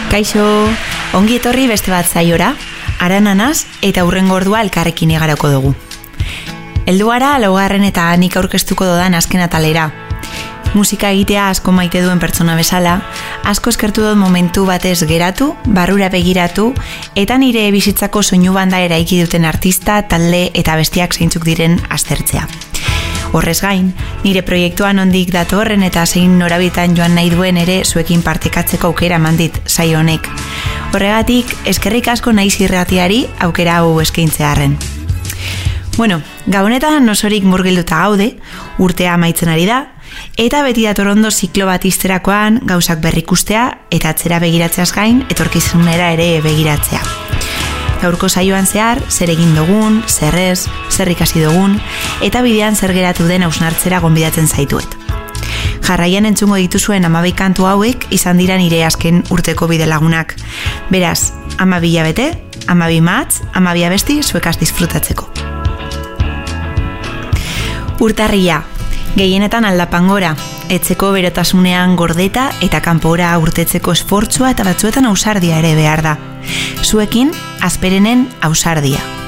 Kaixo, ongi etorri beste bat zaiora, Arananaz eta hurrengo ordua elkarrekin igaroko dugu. Heldu gara laugarren eta nik aurkeztuko dodan azken atalera. Musika egitea asko maite duen pertsona bezala, asko eskertu dut momentu batez geratu, barrura begiratu, eta nire bizitzako soinu banda eraiki duten artista, talde eta bestiak zeintzuk diren aztertzea. Horrez gain, nire proiektuan ondik datorren eta zein norabitan joan nahi duen ere zuekin partekatzeko aukera eman dit saio honek. Horregatik, eskerrik asko naiz irratiari aukera hau eskaintzearren. Bueno, gabonetan osorik murgilduta gaude, urtea amaitzen ari da, eta beti datorondo ziklo bat izterakoan gauzak berrikustea eta atzera begiratzeaz gain etorkizunera ere begiratzea. Gaurko saioan zehar, zer egin dugun, zer ez, zer ikasi dugun, eta bidean zer geratu den hausnartzera gonbidatzen zaituet. Jarraian entzungo dituzuen 12 kantu hauek izan dira nire azken urteko bide lagunak. Beraz, 12 hilabete, 12 matz, 12 abesti zuekaz disfrutatzeko. Urtarria, gehienetan aldapan gora, etzeko berotasunean gordeta eta kanpora urtetzeko esfortzua eta batzuetan ausardia ere behar da. Zuekin, Azperenen ausardia.